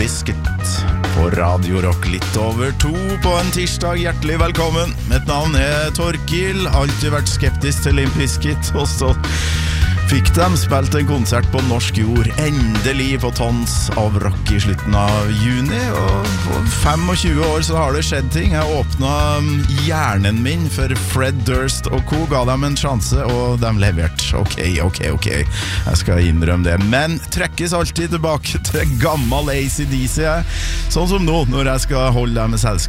Bizkit på Radio Rock litt over 2 på en tirsdag. Hjertelig velkommen. Mitt navn Torkil. Alltid vært skeptisk til Limp Bizkit, og så fikk de spilt en konsert på norsk jord, endelig på Tons av Rock i slutten av juni, og på 25 år så har det skjedd ting. Jeg åpnet hjernen min for Fred Durst og co, ga dem en sjanse, og de leverte. Ok. Jeg skal innrømme det, men trekkes alltid tilbake til gammel AC/DC, sånn som nå, når jeg skal holde dem med selskap.